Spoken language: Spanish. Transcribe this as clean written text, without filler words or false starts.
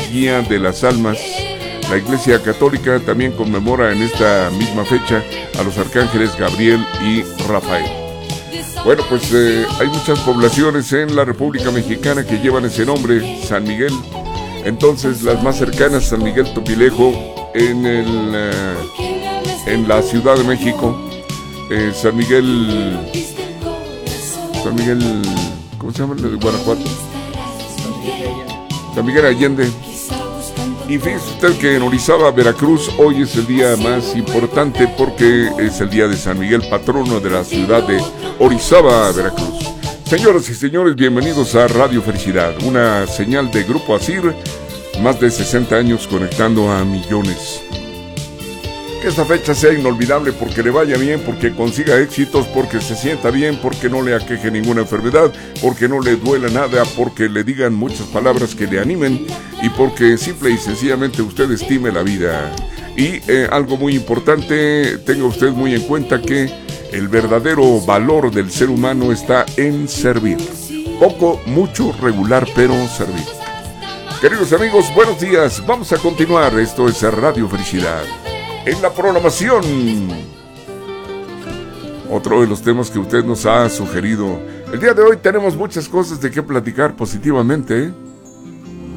guía de las almas. La Iglesia Católica también conmemora en esta misma fecha a los arcángeles Gabriel y Rafael. Bueno, pues hay muchas poblaciones en la República Mexicana que llevan ese nombre, San Miguel. Entonces, las más cercanas, San Miguel Topilejo, en la Ciudad de México, San Miguel, ¿cómo se llama? El de Guanajuato. San Miguel Allende. Y fíjese usted que en Orizaba, Veracruz, hoy es el día más importante porque es el día de San Miguel, patrono de la ciudad de Orizaba, Veracruz. Señoras y señores, bienvenidos a Radio Felicidad, una señal de Grupo Asir, más de 60 años conectando a millones. Que esta fecha sea inolvidable, porque le vaya bien, porque consiga éxitos, porque se sienta bien, porque no le aqueje ninguna enfermedad, porque no le duela nada, porque le digan muchas palabras que le animen y porque simple y sencillamente usted estime la vida. Y algo muy importante, tenga usted muy en cuenta que el verdadero valor del ser humano está en servir. Poco, mucho, regular, pero servir. Queridos amigos, buenos días. Vamos a continuar. Esto es Radio Felicidad. En la programación, otro de los temas que usted nos ha sugerido. El día de hoy tenemos muchas cosas de qué platicar positivamente, ¿eh?